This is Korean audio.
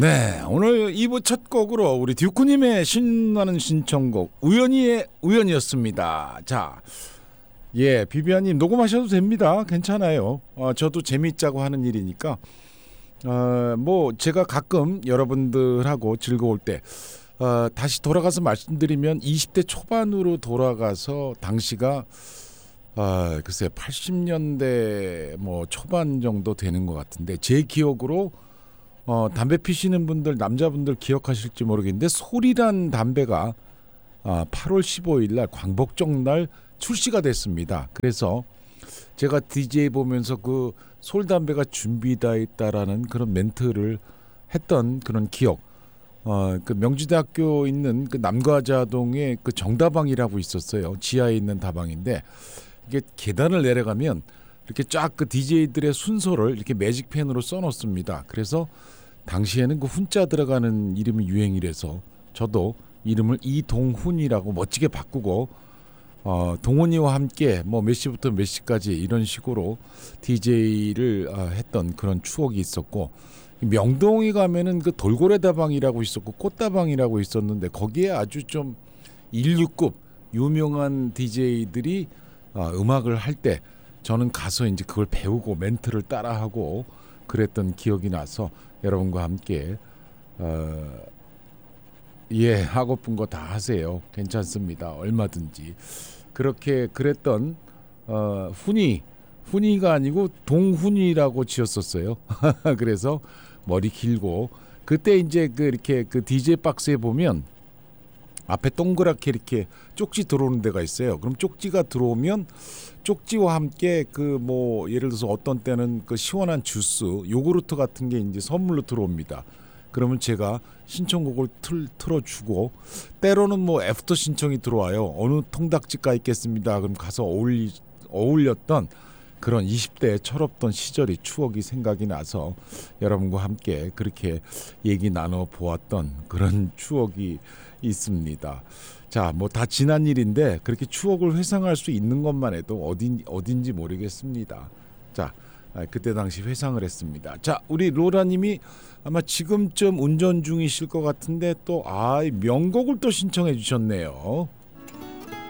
네, 오늘 2부 첫 곡으로 우리 듀크님의 신나는 신청곡 우연히의 우연이었습니다. 자, 예, 비비안님 녹음하셔도 됩니다. 괜찮아요. 저도 재미있자고 하는 일이니까. 뭐 제가 가끔 여러분들하고 즐거울 때 다시 돌아가서 말씀드리면 20대 초반으로 돌아가서 당시가 글쎄 80년대 뭐 초반 정도 되는 것 같은데 제 기억으로 담배 피시는 분들 남자분들 기억하실지 모르겠는데 솔이란 담배가 8월 15일 날 광복절 날 출시가 됐습니다. 그래서 제가 DJ 보면서 그 솔 담배가 준비되어 있다라는 그런 멘트를 했던 그런 기억. 그 명지대학교 있는 그 남과자동에 그 정다방이라고 있었어요. 지하에 있는 다방인데 이게 계단을 내려가면 이렇게 쫙 그 DJ들의 순서를 이렇게 매직펜으로 써놓습니다. 그래서 당시에는 그 훈자 들어가는 이름이 유행이라서 저도 이름을 이동훈이라고 멋지게 바꾸고 동훈이와 함께 뭐 몇 시부터 몇 시까지 이런 식으로 DJ를 했던 그런 추억이 있었고 명동에 가면은 그 돌고래다방이라고 있었고 꽃다방이라고 있었는데 거기에 아주 좀 1류급 유명한 DJ들이 음악을 할 때 저는 가서 이제 그걸 배우고 멘트를 따라하고 그랬던 기억이 나서 여러분과 함께 예 하고픈 거 다 하세요. 괜찮습니다. 얼마든지 그렇게 그랬던 훈이가 아니고 동훈이라고 지었었어요. 그래서 머리 길고 그때 이제 그 이렇게 그 DJ 박스에 보면 앞에 동그랗게 이렇게 쪽지 들어오는 데가 있어요. 그럼 쪽지가 들어오면 쪽지와 함께 그 뭐 예를 들어서 어떤 때는 그 시원한 주스, 요구르트 같은 게 이제 선물로 들어옵니다. 그러면 제가 신청곡을 틀어주고 때로는 뭐 애프터 신청이 들어와요. 어느 통닭집 가 있겠습니다. 그럼 가서 어울렸던 그런 20대의 철없던 시절이 추억이 생각이 나서 여러분과 함께 그렇게 얘기 나눠 보았던 그런 추억이 있습니다. 자, 뭐 다 지난 일인데 그렇게 추억을 회상할 수 있는 것만 해도 어딘지 모르겠습니다. 자, 그때 당시 회상을 했습니다. 자, 우리 로라님이 아마 지금쯤 운전 중이실 것 같은데 또 명곡을 또 신청해 주셨네요.